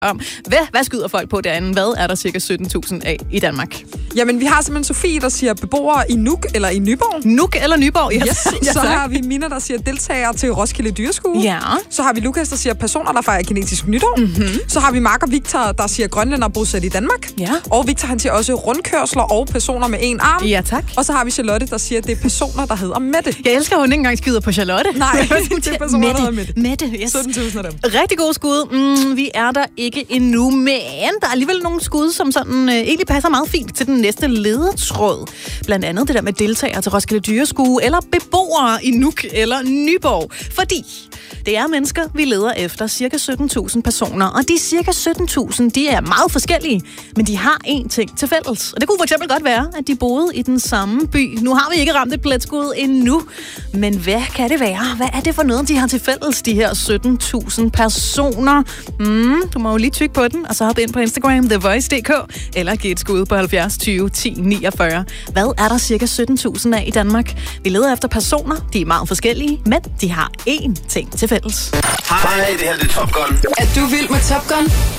om, hvad skyder folk på derinde? Hvad er der cirka 17.000 af i Danmark? Jamen, vi har simpelthen Sofie, der siger beboere i Nuuk eller i Nyborg. Nuuk eller Nyborg, yes. Så har vi Mina, der siger deltagere til Roskilde Dyreskue. Ja. Så har vi Lukas, der siger personer, der fejrer kinesisk nytår. Så har vi Mark og Victor, der siger grønlænder bosat i Danmark. Ja. Og Victor, han siger også rundkørsler og personer med en arm. Ja, tak. Og så har vi Charlotte, der siger, at det er personer, der hedder Mette. Jeg elsker, at hun ikke engang skyder på Charlotte. Nej, det er personer, der hedder Mette. Mette, yes. 17.000 af dem. Rigtig gode skud. Vi er der ikke endnu, men der er alligevel nogle skud, som sådan egentlig passer meget fint til den næste ledetråd. Blandt andet det der med deltagere til Roskilde Dyreskue, eller beboere i Nuuk eller Nyborg. Fordi det er mennesker, vi leder efter, cirka 17.000 personer. Og de cirka 17.000, de er meget forskellige, men de har én ting til fælles. Og det kunne for eksempel godt være, at de boede i den samme by. Nu har vi ikke ramt et pletskud endnu, men hvad kan det være? Hvad er det for noget, de har til fælles, de her 17.000 personer? Du må jo lige tykke på den, og så hoppe ind på Instagram, TheVoice.dk, eller giv et skud på 70 20 10 49. Hvad er der cirka 17.000 af i Danmark? Vi leder efter personer, de er meget forskellige, men de har én ting til fælles. Hej, det her er Top Gun. Er du vild med Top Gun?